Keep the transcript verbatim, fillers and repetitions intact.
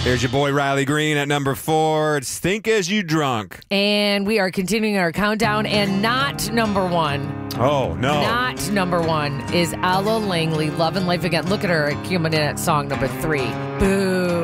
There's your boy Riley Green at number four. It's Think As You Drunk. And we are continuing our countdown, and not number one. Oh, no. Not number one is Ella Langley, Love and Life Again. Look at her coming in at song number three. Boo.